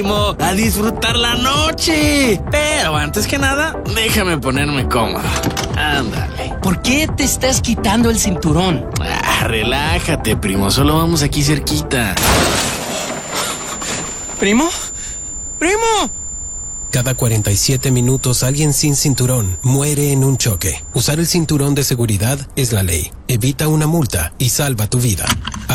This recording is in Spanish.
a disfrutar la noche. Pero antes que nada, déjame ponerme cómodo. Ándale. ¿Por qué te estás quitando el cinturón? Relájate, primo. Solo vamos aquí cerquita. ¿Primo? ¡Primo! Cada 47 minutos alguien sin cinturón muere en un choque. Usar el cinturón de seguridad es la ley. Evita una multa y salva tu vida.